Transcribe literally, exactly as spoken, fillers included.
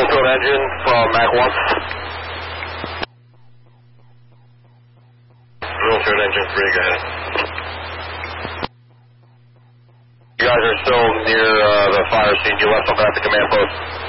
dual throat engine from Mach one. Dual throat engine three, go ahead. You guys are still near uh, the fire scene. You left them at the command post.